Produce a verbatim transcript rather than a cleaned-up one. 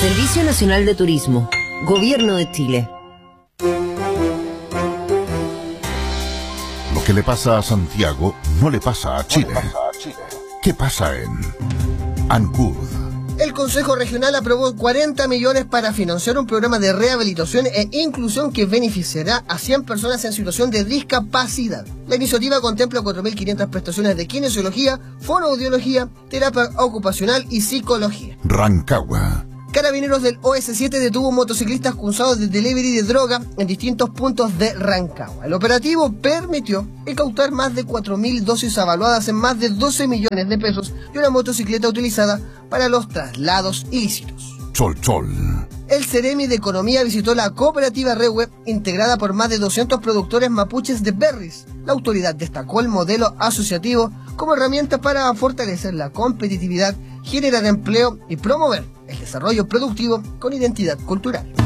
Servicio Nacional de Turismo, Gobierno de Chile. Lo que le pasa a Santiago no le pasa a Chile. ¿Qué pasa en Ancud? El Consejo Regional aprobó cuarenta millones para financiar un programa de rehabilitación e inclusión que beneficiará a cien personas en situación de discapacidad. La iniciativa contempla cuatro mil quinientas prestaciones de kinesiología, fonoaudiología, terapia ocupacional y psicología. Rancagua. Carabineros del O S siete detuvo motociclistas acusados de delivery de droga en distintos puntos de Rancagua. El operativo permitió incautar más de cuatro mil dosis avaluadas en más de doce millones de pesos y una motocicleta utilizada para los traslados ilícitos. Chol Chol. El Ceremi de Economía visitó la cooperativa Rehue, integrada por más de doscientos productores mapuches de berries. La autoridad destacó el modelo asociativo como herramienta para fortalecer la competitividad, generar empleo y promover el desarrollo productivo con identidad cultural.